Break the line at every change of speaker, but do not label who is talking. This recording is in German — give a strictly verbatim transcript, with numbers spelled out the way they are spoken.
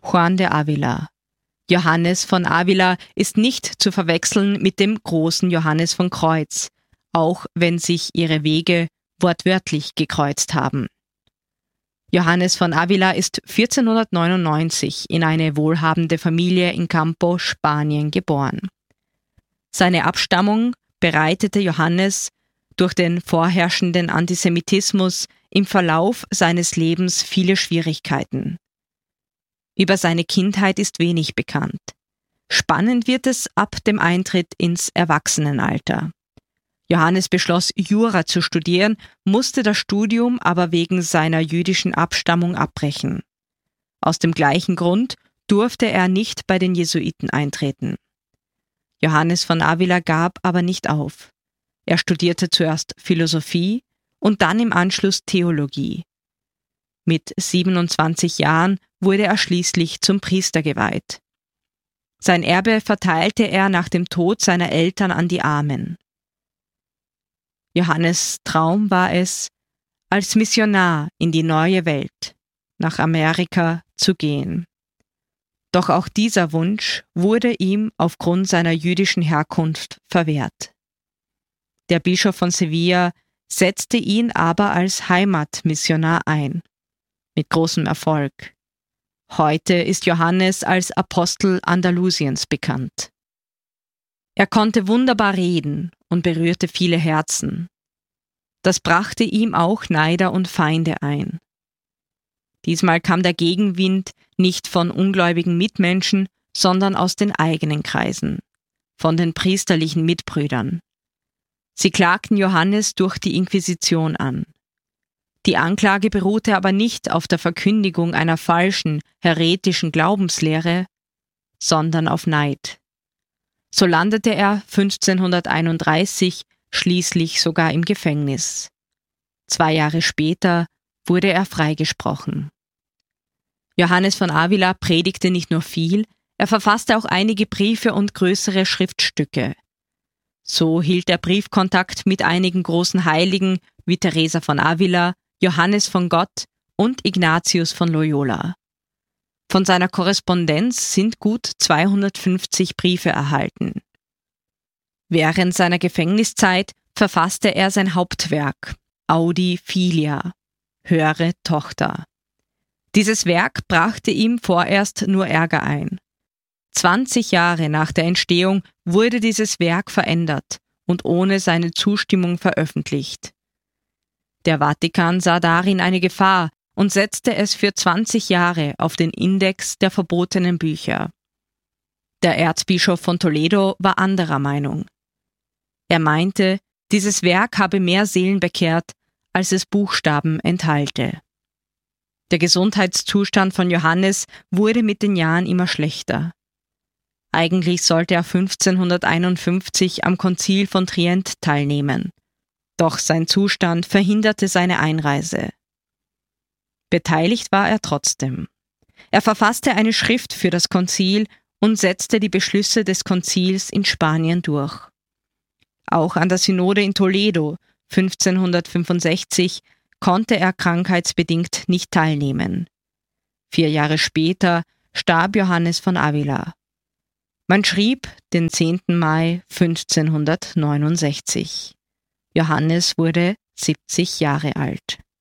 Juan de Ávila. Johannes von Ávila ist nicht zu verwechseln mit dem großen Johannes von Kreuz, auch wenn sich ihre Wege wortwörtlich gekreuzt haben. Johannes von Ávila ist vierzehnhundertneunundneunzig in eine wohlhabende Familie in Campo, Spanien, geboren. Seine Abstammung bereitete Johannes durch den vorherrschenden Antisemitismus im Verlauf seines Lebens viele Schwierigkeiten. Über seine Kindheit ist wenig bekannt. Spannend wird es ab dem Eintritt ins Erwachsenenalter. Johannes beschloss, Jura zu studieren, musste das Studium aber wegen seiner jüdischen Abstammung abbrechen. Aus dem gleichen Grund durfte er nicht bei den Jesuiten eintreten. Johannes von Ávila gab aber nicht auf. Er studierte zuerst Philosophie und dann im Anschluss Theologie. Mit siebenundzwanzig Jahren wurde er schließlich zum Priester geweiht. Sein Erbe verteilte er nach dem Tod seiner Eltern an die Armen. Johannes' Traum war es, als Missionar in die neue Welt, nach Amerika zu gehen. Doch auch dieser Wunsch wurde ihm aufgrund seiner jüdischen Herkunft verwehrt. Der Bischof von Sevilla setzte ihn aber als Heimatmissionar ein, mit großem Erfolg. Heute ist Johannes als Apostel Andalusiens bekannt. Er konnte wunderbar reden und berührte viele Herzen. Das brachte ihm auch Neider und Feinde ein. Diesmal kam der Gegenwind nicht von ungläubigen Mitmenschen, sondern aus den eigenen Kreisen, von den priesterlichen Mitbrüdern. Sie klagten Johannes durch die Inquisition an. Die Anklage beruhte aber nicht auf der Verkündigung einer falschen, häretischen Glaubenslehre, sondern auf Neid. So landete er fünfzehnhunderteinunddreißig schließlich sogar im Gefängnis. Zwei Jahre später wurde er freigesprochen. Johannes von Ávila predigte nicht nur viel, er verfasste auch einige Briefe und größere Schriftstücke. So hielt er Briefkontakt mit einigen großen Heiligen wie Teresa von Ávila, Johannes von Gott und Ignatius von Loyola. Von seiner Korrespondenz sind gut zweihundertfünfzig Briefe erhalten. Während seiner Gefängniszeit verfasste er sein Hauptwerk, Audi Filia, höre Tochter. Dieses Werk brachte ihm vorerst nur Ärger ein. zwanzig Jahre nach der Entstehung wurde dieses Werk verändert und ohne seine Zustimmung veröffentlicht. Der Vatikan sah darin eine Gefahr und setzte es für zwanzig Jahre auf den Index der verbotenen Bücher. Der Erzbischof von Toledo war anderer Meinung. Er meinte, dieses Werk habe mehr Seelen bekehrt, als es Buchstaben enthalte. Der Gesundheitszustand von Johannes wurde mit den Jahren immer schlechter. Eigentlich sollte er fünfzehnhunderteinundfünfzig am Konzil von Trient teilnehmen. Doch sein Zustand verhinderte seine Einreise. Beteiligt war er trotzdem. Er verfasste eine Schrift für das Konzil und setzte die Beschlüsse des Konzils in Spanien durch. Auch an der Synode in Toledo fünfzehnhundertfünfundsechzig konnte er krankheitsbedingt nicht teilnehmen. Vier Jahre später starb Johannes von Ávila. Man schrieb den zehnten Mai fünfzehnhundertneunundsechzig. Johannes wurde siebzig Jahre alt.